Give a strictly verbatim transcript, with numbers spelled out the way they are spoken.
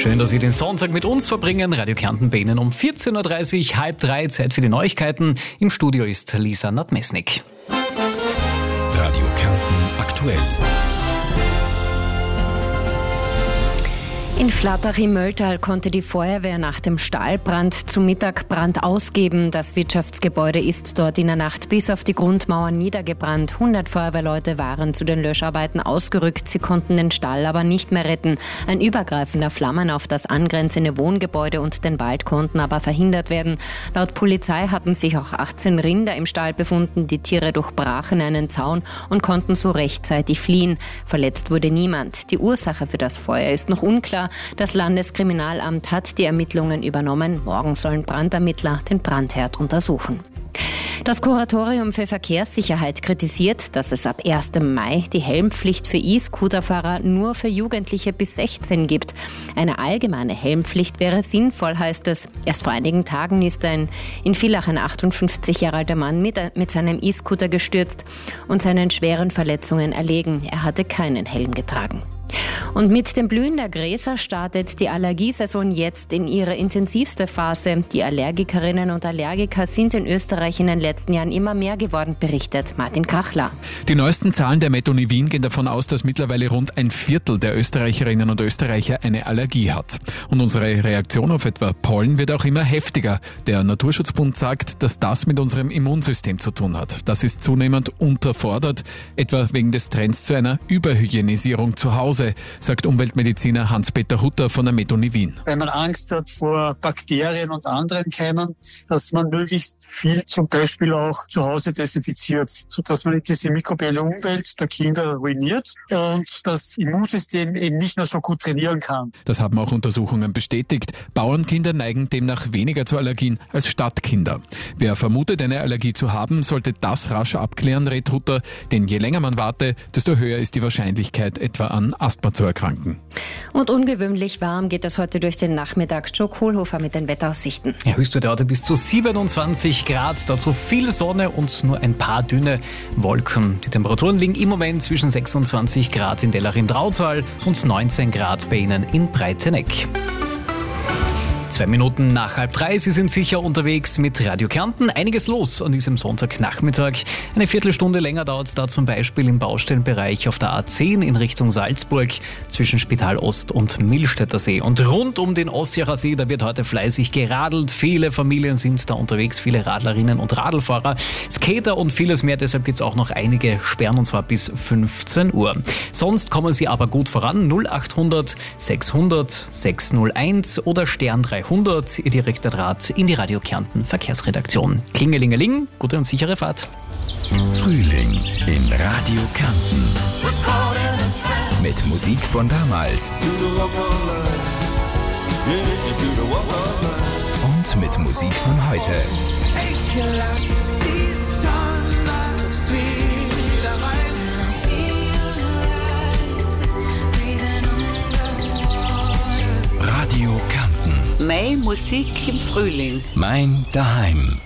Schön, dass Sie den Sonntag mit uns verbringen. Radio Kärnten bei Ihnen um vierzehn Uhr dreißig, halb drei, Zeit für die Neuigkeiten. Im Studio ist Lisa Nadmesnik. Radio Kärnten aktuell. In Flattach im Mölltal konnte die Feuerwehr nach dem Stahlbrand zum Mittag Brand ausgeben. Das Wirtschaftsgebäude ist dort in der Nacht bis auf die Grundmauer niedergebrannt. hundert Feuerwehrleute waren zu den Löscharbeiten ausgerückt. Sie konnten den Stall aber nicht mehr retten. Ein Übergreifen der Flammen auf das angrenzende Wohngebäude und den Wald konnten aber verhindert werden. Laut Polizei hatten sich auch achtzehn Rinder im Stall befunden. Die Tiere durchbrachen einen Zaun und konnten so rechtzeitig fliehen. Verletzt wurde niemand. Die Ursache für das Feuer ist noch unklar. Das Landeskriminalamt hat die Ermittlungen übernommen. Morgen sollen Brandermittler den Brandherd untersuchen. Das Kuratorium für Verkehrssicherheit kritisiert, dass es ab ersten Mai die Helmpflicht für E-Scooterfahrer nur für Jugendliche bis sechzehn gibt. Eine allgemeine Helmpflicht wäre sinnvoll, heißt es. Erst vor einigen Tagen ist ein in Villach ein achtundfünfzig Jahre alter Mann mit, mit seinem E-Scooter gestürzt und seinen schweren Verletzungen erlegen. Er hatte keinen Helm getragen. Und mit dem Blühen der Gräser startet die Allergiesaison jetzt in ihre intensivste Phase. Die Allergikerinnen und Allergiker sind in Österreich in den letzten Jahren immer mehr geworden, berichtet Martin Kachler. Die neuesten Zahlen der Metoni Wien gehen davon aus, dass mittlerweile rund ein Viertel der Österreicherinnen und Österreicher eine Allergie hat. Und unsere Reaktion auf etwa Pollen wird auch immer heftiger. Der Naturschutzbund sagt, dass das mit unserem Immunsystem zu tun hat. Das ist zunehmend unterfordert, etwa wegen des Trends zu einer Überhygienisierung zu Hause, sagt Umweltmediziner Hans-Peter Hutter von der Metoni Wien. Wenn man Angst hat vor Bakterien und anderen Keimen, dass man möglichst viel zum Beispiel auch zu Hause desinfiziert, sodass man diese mikrobielle Umwelt der Kinder ruiniert und das Immunsystem eben nicht mehr so gut trainieren kann. Das haben auch Untersuchungen bestätigt. Bauernkinder neigen demnach weniger zu Allergien als Stadtkinder. Wer vermutet, eine Allergie zu haben, sollte das rasch abklären, rät Hutter, denn je länger man warte, desto höher ist die Wahrscheinlichkeit, etwa an Asthma zu erkranken. Und ungewöhnlich warm geht es heute durch den Nachmittag. Joe Kohlhofer mit den Wetteraussichten. Ja, Höchstwerte heute bis zu siebenundzwanzig Grad, dazu viel Sonne und nur ein paar dünne Wolken. Die Temperaturen liegen im Moment zwischen sechsundzwanzig Grad in Dellach im Drautal und neunzehn Grad bei Ihnen in Breiteneck. Zwei Minuten nach halb drei, Sie sind sicher unterwegs mit Radio Kärnten. Einiges los an diesem Sonntagnachmittag. Eine Viertelstunde länger dauert es da zum Beispiel im Baustellenbereich auf der A zehn in Richtung Salzburg zwischen Spital Ost und Millstätter See. Und rund um den Ossiacher See, da wird heute fleißig geradelt. Viele Familien sind da unterwegs, viele Radlerinnen und Radlfahrer, Skater und vieles mehr. Deshalb gibt es auch noch einige Sperren und zwar bis fünfzehn Uhr. Sonst kommen Sie aber gut voran. null achthundert sechshundert sechshunderteins oder Stern dreihundert, Ihr direkter Draht in die Radio Kärnten Verkehrsredaktion. Klingelingeling, gute und sichere Fahrt. Frühling in Radio Kärnten. Mit Musik von damals. Und mit Musik von heute. Radio Kärnten. Meine Musik im Frühling. Mein Daheim.